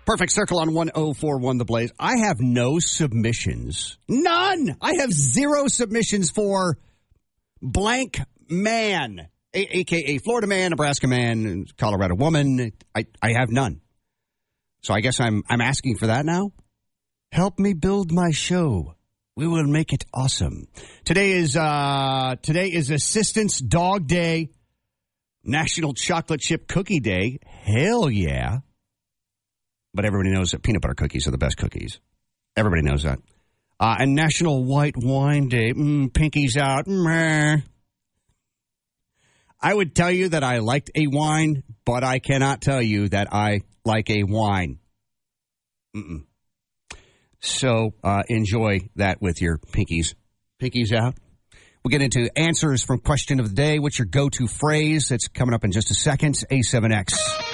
Perfect Circle on 104.1 The Blaze. I have no submissions. None. I have zero submissions for blank man, a.k.a. Florida man, Nebraska man, Colorado woman. I have none. So I guess I'm asking for that now. Help me build my show. We will make it awesome. Today is Assistance Dog Day, National Chocolate Chip Cookie Day. Hell yeah. But everybody knows that peanut butter cookies are the best cookies. Everybody knows that. And National White Wine Day. Pinkies out. Meh. I would tell you that I liked a wine, but I cannot tell you that I like a wine. So enjoy that with your pinkies. Pinkies out. We'll get into answers from question of the day. What's your go-to phrase? That's coming up in just a second. A7X.